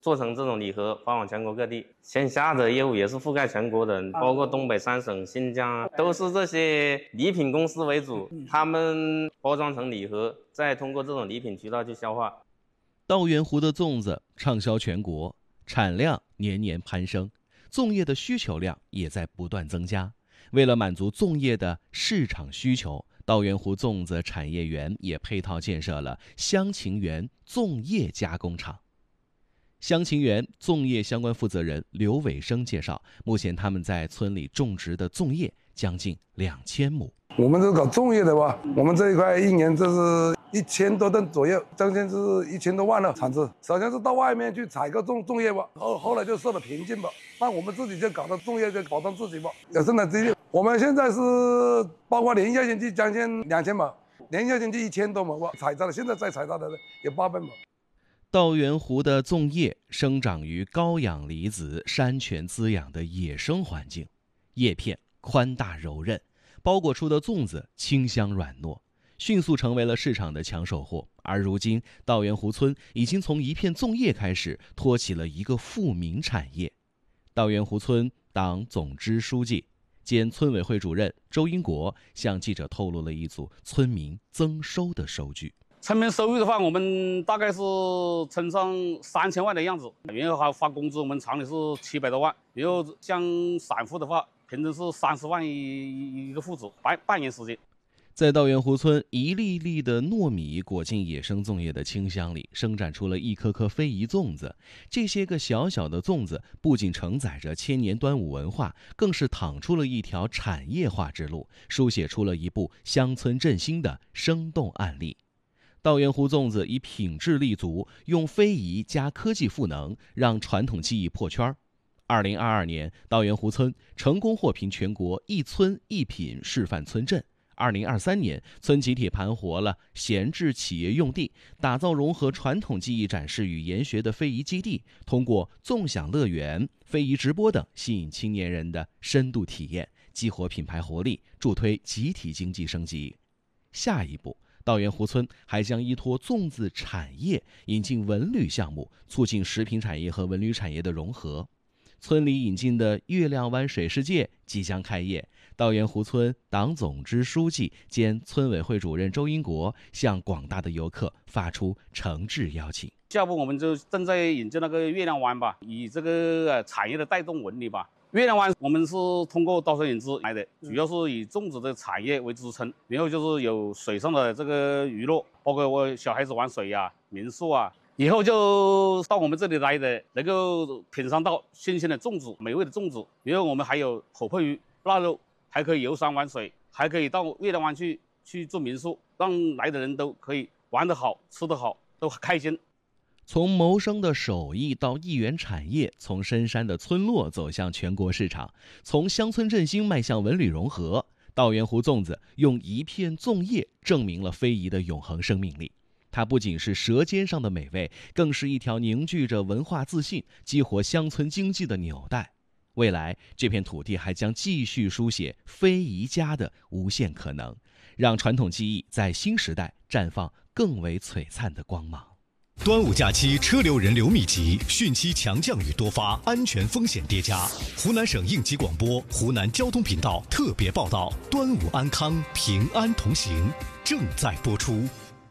做成这种礼盒发往全国各地。线下的业务也是覆盖全国的，包括东北3省、新疆，都是这些礼品公司为主，他们包装成礼盒，再通过这种礼品渠道去消化。 道源湖的粽子畅销全国，产量年年攀升，粽叶的需求量也在不断增加。为了满足粽叶的市场需求，道源湖粽子产业园也配套建设了香晴园粽叶加工厂。香晴园粽叶相关负责人刘伟生介绍，目前他们在村里种植的粽叶将近2000亩。 我们这搞粽叶的话，我们这一块一年就是1000多吨左右，将近是1000多万了产值。首先是到外面去采购粽叶吧，后来就受了瓶颈吧。那我们自己就搞的粽叶就保障自己吧，有生产基地。我们现在是包括年下经济将近2000亩，年下经济1000多亩吧，采摘的现在在采摘的有800亩。 道源湖的粽叶生长于高氧离子山泉滋养的野生环境，叶片宽大柔韧，包裹出的粽子清香软糯，迅速成为了市场的抢手货。而如今，道源湖村已经从一片粽叶开始，托起了一个富民产业。道源湖村党总支书记兼村委会主任周英国向记者透露了一组村民增收的收据。 村民收入的话，我们大概是村上3000万的样子，然后还发工资，我们厂里是700多万，然后像散户的话，平均是30万一个户主，半年时间。 在道源湖村，一粒粒的糯米裹进野生粽叶的清香里，生长出了一颗颗非遗粽子。这些个小小的粽子不仅承载着千年端午文化，更是淌出了一条产业化之路，书写出了一部乡村振兴的生动案例。道源湖粽子以品质立足，用非遗加科技赋能，让传统技艺破圈。2022年，道源湖村成功获评全国一村一品示范村镇。2023年，村集体盘活了闲置企业用地，打造融合传统技艺展示与研学的非遗基地，通过纵享乐园、非遗直播等吸引青年人的深度体验，激活品牌活力，助推集体经济升级。下一步，道源湖村还将依托粽子产业引进文旅项目，促进食品产业和文旅产业的融合。村里引进的月亮湾水世界即将开业，道源湖村党总支书记兼村委会主任周英国向广大的游客发出诚挚邀请。 下步我们就正在引进那个月亮湾吧，以这个产业的带动文旅吧。月亮湾我们是通过稻城引资来的，主要是以粽子的产业为支撑，然后就是有水上的这个娱乐，包括我小孩子玩水啊、民宿啊，以后就到我们这里来的，能够品尝到新鲜的粽子、美味的粽子。然后我们还有火炮鱼、腊肉，还可以游山玩水，还可以到月亮湾去住民宿，让来的人都可以玩得好、吃得好，都开心。 从谋生的手艺到一元产业，从深山的村落走向全国市场，从乡村振兴迈向文旅融合，道源湖粽子用一片粽叶证明了非遗的永恒生命力。它不仅是舌尖上的美味，更是一条凝聚着文化自信、激活乡村经济的纽带。未来，这片土地还将继续书写非遗家的无限可能，让传统技艺在新时代绽放更为璀璨的光芒。 端午假期车流人流密集，汛期强降雨多发，安全风险叠加。湖南省应急广播、湖南交通频道特别报道：端午安康，平安同行，正在播出。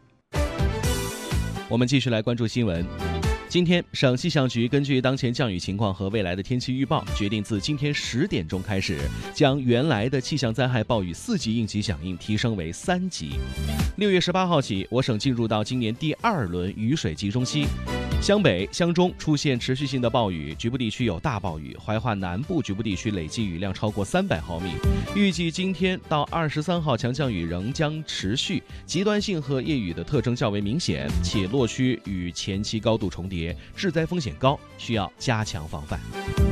我们继续来关注新闻。今天，省气象局根据当前降雨情况和未来的天气预报，决定自今天10点钟开始，将原来的气象灾害暴雨4级应急响应提升为3级。6月18号起，我省进入到今年第2轮雨水集中期。湘北、湘中出现持续性的暴雨，局部地区有大暴雨，怀化南部局部地区累计雨量超过300毫米。预计今天到23号强降雨仍将持续，极端性和夜雨的特征较为明显，且落区与前期高度重叠，致灾风险高，需要加强防范。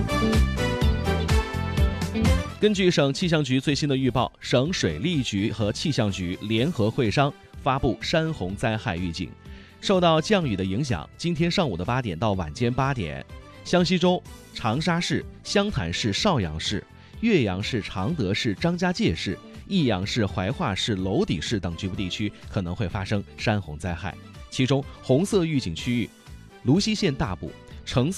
根据省气象局最新的预报，省水利局和气象局联合会商发布山洪灾害预警。受到降雨的影响，今天上午的8点到晚间8点，湘西州、长沙市、湘潭市、邵阳市、岳阳市、常德市、张家界市、益阳市、怀化市、娄底市等局部地区可能会发生山洪灾害。其中红色预警区域：泸溪县大部、 橙